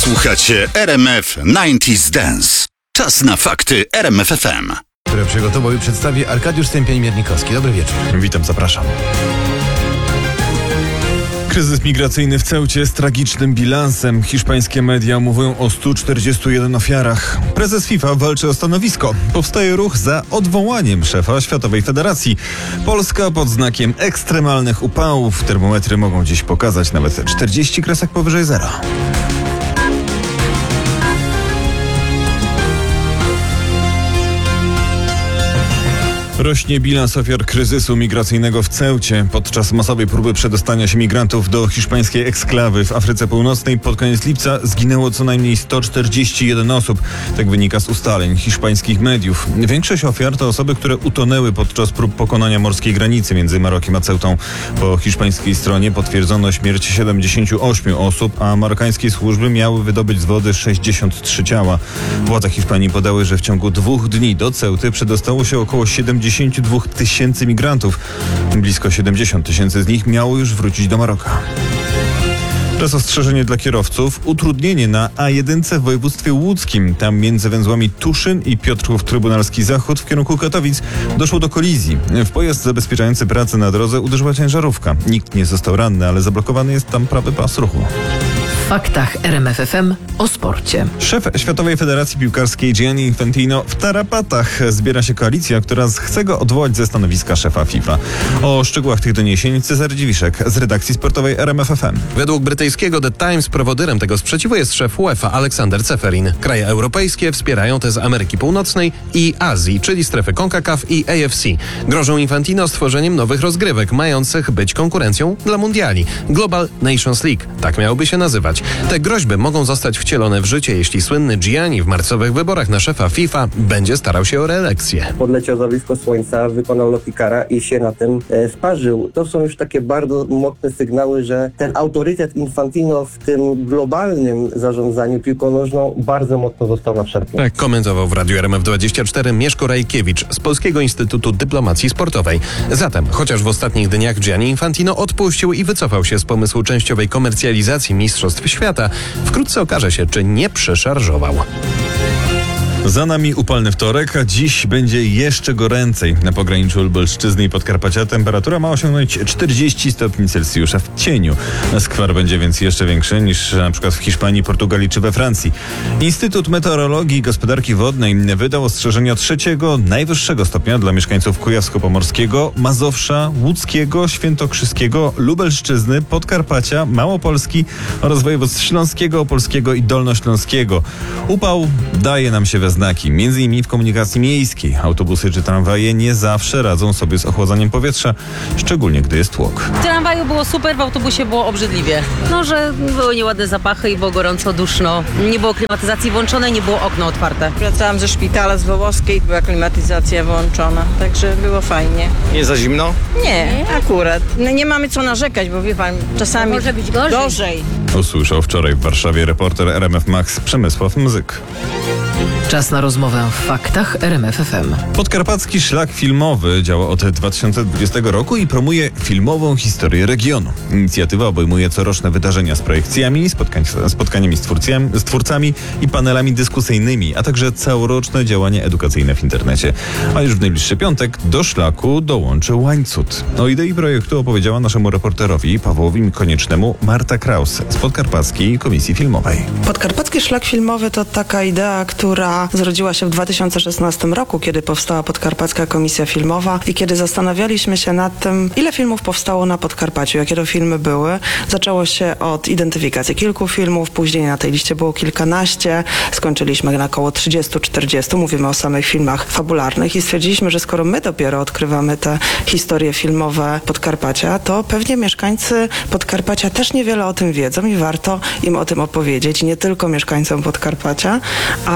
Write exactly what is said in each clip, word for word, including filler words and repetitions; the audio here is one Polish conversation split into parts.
Słuchacie R M F dziewięćdziesiąt Dance. Czas na fakty R M F F M. Które przygotował i przedstawi Arkadiusz Stępień-Miernikowski. Dobry wieczór. Witam, zapraszam. Kryzys migracyjny w Ceucie z tragicznym bilansem. Hiszpańskie media mówią o stu czterdziestu jeden ofiarach. Prezes FIFA walczy o stanowisko. Powstaje ruch za odwołaniem szefa Światowej Federacji. Polska pod znakiem ekstremalnych upałów. Termometry mogą dziś pokazać nawet czterdzieści kresek powyżej zera. Rośnie bilans ofiar kryzysu migracyjnego w Ceucie. Podczas masowej próby przedostania się migrantów do hiszpańskiej eksklawy w Afryce Północnej pod koniec lipca zginęło co najmniej sto czterdzieści jeden osób. Tak wynika z ustaleń hiszpańskich mediów. Większość ofiar to osoby, które utonęły podczas prób pokonania morskiej granicy między Marokiem a Ceutą. Po hiszpańskiej stronie potwierdzono śmierć siedemdziesięciu ośmiu osób, a marokańskie służby miały wydobyć z wody sześćdziesiąt trzy ciała. Władze Hiszpanii podały, że w ciągu dwóch dni do Ceuty przedostało się około siedemdziesiąt dwa tysięcy migrantów. Blisko siedemdziesiąt tysięcy z nich miało już wrócić do Maroka. Teraz ostrzeżenie dla kierowców. Utrudnienie na A jeden w województwie łódzkim. Tam między węzłami Tuszyn i Piotrków Trybunalski Zachód w kierunku Katowic doszło do kolizji. W pojazd zabezpieczający pracę na drodze uderzyła ciężarówka. Nikt nie został ranny, ale zablokowany jest tam prawy pas ruchu. W faktach R M F F M o sporcie. Szef Światowej Federacji Piłkarskiej Gianni Infantino w tarapatach. Zbiera się koalicja, która chce go odwołać ze stanowiska szefa FIFA. O szczegółach tych doniesień Cezary Dziwiszek z redakcji sportowej R M F F M. Według brytyjskiego The Times prowodyrem tego sprzeciwu jest szef UEFA Aleksander Ceferin. Kraje europejskie wspierają te z Ameryki Północnej i Azji, czyli strefy CONCACAF i A F C. Grożą Infantino stworzeniem nowych rozgrywek, mających być konkurencją dla mundiali. Global Nations League, tak miałoby się nazywać. Te groźby mogą zostać wcielone w życie, jeśli słynny Gianni w marcowych wyborach na szefa FIFA będzie starał się o reelekcję. Podleciał za blisko słońca, wykonał lot Ikara i się na tym e, sparzył. To są już takie bardzo mocne sygnały, że ten autorytet Infantino w tym globalnym zarządzaniu piłką nożną bardzo mocno został nadszarpnięty. Tak komentował w Radiu R M F dwadzieścia cztery Mieszko Rajkiewicz z Polskiego Instytutu Dyplomacji Sportowej. Zatem, chociaż w ostatnich dniach Gianni Infantino odpuścił i wycofał się z pomysłu częściowej komercjalizacji Mistrzostw Świata, wkrótce okaże się, czy nie przeszarżował. Za nami upalny wtorek, a dziś będzie jeszcze goręcej. Na pograniczu Lubelszczyzny i Podkarpacia temperatura ma osiągnąć czterdzieści stopni Celsjusza w cieniu. Skwar będzie więc jeszcze większy niż na przykład w Hiszpanii, Portugalii czy we Francji. Instytut Meteorologii i Gospodarki Wodnej wydał ostrzeżenia trzeciego, najwyższego stopnia dla mieszkańców Kujawsko-Pomorskiego, Mazowsza, Łódzkiego, Świętokrzyskiego, Lubelszczyzny, Podkarpacia, Małopolski oraz województw śląskiego, opolskiego i dolnośląskiego. Upał daje nam się we znaki, między innymi w komunikacji miejskiej. Autobusy czy tramwaje nie zawsze radzą sobie z ochładzaniem powietrza, szczególnie gdy jest tłok. W tramwaju było super, w autobusie było obrzydliwie. No, że były nieładne zapachy i było gorąco, duszno. Nie było klimatyzacji włączonej, nie było okno otwarte. Wracałam ze szpitala z Wołoskiej, była klimatyzacja włączona, także było fajnie. Nie za zimno? Nie, akurat. No, nie mamy co narzekać, bo wie pan, czasami może być gorzej. gorzej. Usłyszał wczoraj w Warszawie reporter R M F Max Przemysław Mzyk. Czas na rozmowę w faktach R M F F M. Podkarpacki Szlak Filmowy działa od dwa tysiące dwudziestego roku i promuje filmową historię regionu. Inicjatywa obejmuje coroczne wydarzenia z projekcjami, spotkań, spotkaniami z twórcami, z twórcami i panelami dyskusyjnymi, a także całoroczne działania edukacyjne w internecie. A już w najbliższy piątek do Szlaku dołączy Łańcut. O idei projektu opowiedziała naszemu reporterowi Pawłowi Koniecznemu Marta Kraus z Podkarpackiej Komisji Filmowej. Podkarpacki Szlak Filmowy to taka idea, która zrodziła się w dwa tysiące szesnastym roku, kiedy powstała Podkarpacka Komisja Filmowa i kiedy zastanawialiśmy się nad tym, ile filmów powstało na Podkarpaciu, jakie to filmy były. Zaczęło się od identyfikacji kilku filmów, później na tej liście było kilkanaście, skończyliśmy na około trzydziestu czterdziestu, mówimy o samych filmach fabularnych i stwierdziliśmy, że skoro my dopiero odkrywamy te historie filmowe Podkarpacia, to pewnie mieszkańcy Podkarpacia też niewiele o tym wiedzą i warto im o tym opowiedzieć, nie tylko mieszkańcom Podkarpacia, ale też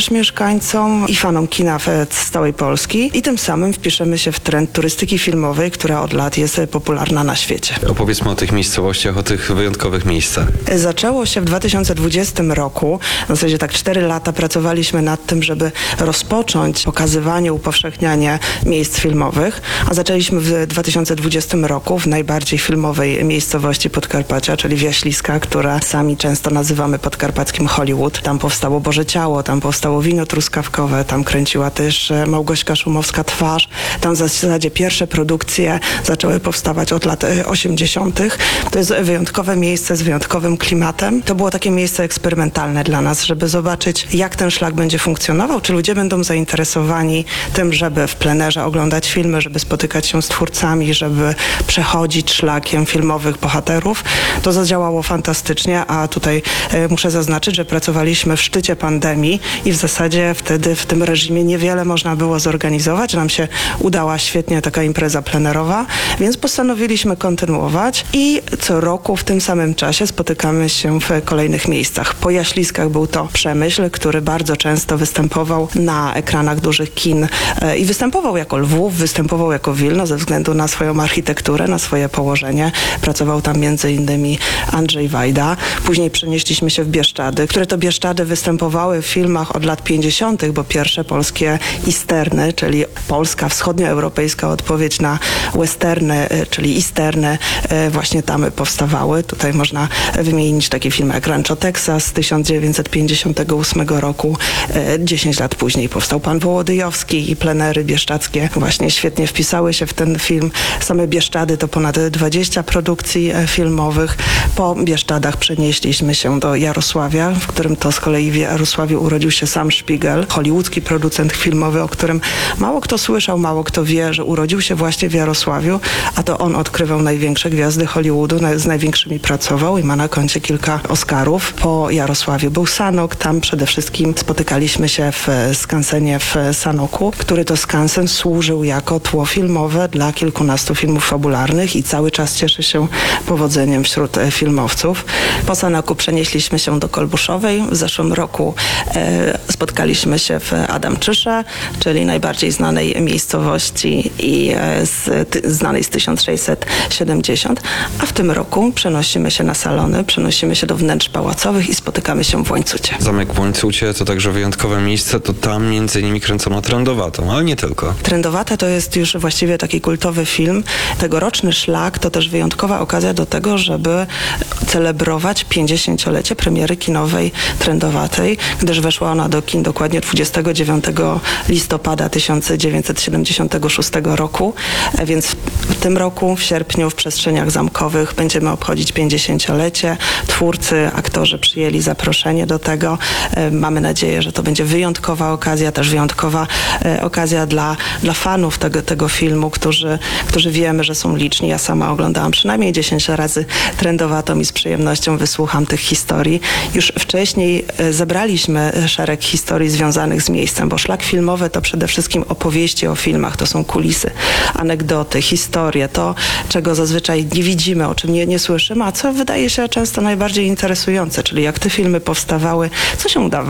też mieszkańcom i fanom kina z całej Polski i tym samym wpiszemy się w trend turystyki filmowej, która od lat jest popularna na świecie. Opowiedzmy o tych miejscowościach, o tych wyjątkowych miejscach. Zaczęło się w dwa tysiące dwudziestym roku. W zasadzie tak cztery lata pracowaliśmy nad tym, żeby rozpocząć pokazywanie, upowszechnianie miejsc filmowych, a zaczęliśmy w dwa tysiące dwudziestym roku w najbardziej filmowej miejscowości Podkarpacia, czyli w Jaśliskach, które sami często nazywamy podkarpackim Hollywood. Tam powstało Boże Ciało, tam powstało Wino Truskawkowe, tam kręciła też Małgośka Szumowska Twarz. Tam w zasadzie pierwsze produkcje zaczęły powstawać od lat osiemdziesiątych. To jest wyjątkowe miejsce z wyjątkowym klimatem. To było takie miejsce eksperymentalne dla nas, żeby zobaczyć, jak ten szlak będzie funkcjonował, czy ludzie będą zainteresowani tym, żeby w plenerze oglądać filmy, żeby spotykać się z twórcami, żeby przechodzić szlakiem filmowych bohaterów. To zadziałało fantastycznie, a tutaj e, muszę zaznaczyć, że pracowaliśmy w szczycie pandemii i w zasadzie wtedy w tym reżimie niewiele można było zorganizować. Nam się udała świetnie taka impreza plenerowa, więc postanowiliśmy kontynuować i co roku w tym samym czasie spotykamy się w kolejnych miejscach. Po Jaśliskach był to Przemyśl, który bardzo często występował na ekranach dużych kin e, i występował jako Lwów, występował jako Wilno ze względu na swoją architekturę, na swoje położenie. Pracował tam między innymi Andrzej Wajda. Później przenieśliśmy się w Bieszczady, które to Bieszczady występowały w filmach od lat pięćdziesiątych, bo pierwsze polskie easterny, czyli polska, wschodnioeuropejska odpowiedź na westerny, czyli easterny, właśnie tam powstawały. Tutaj można wymienić takie filmy jak Rancho Texas z tysiąc dziewięćset pięćdziesiątego ósmego roku. Dziesięć lat później powstał Pan Wołodyjowski i plenery bieszczadzkie właśnie świetnie wpisały się w ten film. Same Bieszczady to ponad dwadzieścia produkcji filmowych. Po Bieszczadach przenieśliśmy się do Jarosławia, w którym to z kolei w Jarosławiu urodził się Sam Szpigel, hollywoodzki producent filmowy, o którym mało kto słyszał, mało kto wie, że urodził się właśnie w Jarosławiu, a to on odkrywał największe gwiazdy Hollywoodu, z największymi pracował i ma na koncie kilka Oscarów. Po Jarosławiu był Sanok, tam przede wszystkim spotykaliśmy się w skansenie w Sanoku, który to skansen służył jako tło filmowe dla kilkunastu filmów fabularnych i cały czas cieszy się powodzeniem wśród filmowców. Po Sanoku przenieśliśmy się do Kolbuszowej. W zeszłym roku e, spotkaliśmy się w Adamczysze, czyli najbardziej znanej miejscowości i e, z, ty, znanej z tysiąc sześćset siedemdziesiąt, a w tym roku przenosimy się na salony, przenosimy się do wnętrz pałacowych i spotykamy się w Łańcucie. Zamek w Łańcucie to także wyjątkowe miejsce, to tam między innymi kręcono Trędowatą, ale nie tylko. Trędowata to jest już właściwie taki kultowy film. Tegoroczny szlak to też wyjątkowa okazja do tego, żeby celebrować pięćdziesięciolecie premiery kinowej Trędowatej, gdyż weszła ona do kin dokładnie dwudziestego dziewiątego listopada tysiąc dziewięćset siedemdziesiątego szóstego roku, więc w tym roku, w sierpniu, w przestrzeniach zamkowych będziemy obchodzić pięćdziesięciolecie. Twórcy, aktorzy przyjęli zaproszenie do tego. Mamy nadzieję, że to będzie wyjątkowa okazja, też wyjątkowa okazja dla, dla fanów tego, tego filmu, którzy, którzy wiemy, że są liczni. Ja sama oglądałam przynajmniej dziesięć razy Trędowatą i z przyjemnością wysłucham tych historii. Już wcześniej zebraliśmy szereg historii związanych z miejscem, bo szlak filmowy to przede wszystkim opowieści o filmach, to są kulisy, anegdoty, historie, to czego zazwyczaj nie widzimy, o czym nie, nie słyszymy, a co wydaje się często najbardziej interesujące, czyli jak te filmy powstawały, co się udawało.